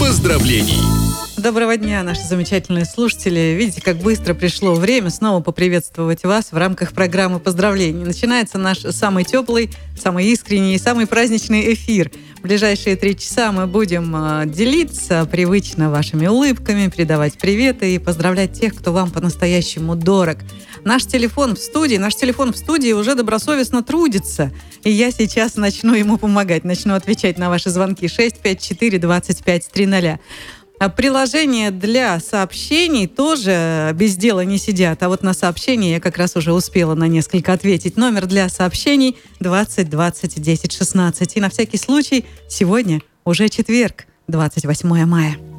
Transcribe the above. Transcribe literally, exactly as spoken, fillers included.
поздравлений. Доброго дня, наши замечательные слушатели. Видите, как быстро пришло время снова поприветствовать вас в рамках программы поздравлений. Начинается наш самый теплый, самый искренний и самый праздничный эфир. В ближайшие три часа мы будем делиться привычно вашими улыбками, передавать приветы и поздравлять тех, кто вам по-настоящему дорог. Наш телефон в студии, наш телефон в студии уже добросовестно трудится. И я сейчас начну ему помогать, начну отвечать на ваши звонки шесть пять четыре двадцать пять триста. Приложения для сообщений тоже без дела не сидят. А вот на сообщения я как раз уже успела на несколько ответить. Номер для сообщений двадцать двадцать десять шестнадцать. И на всякий случай сегодня уже четверг, двадцать восьмое мая.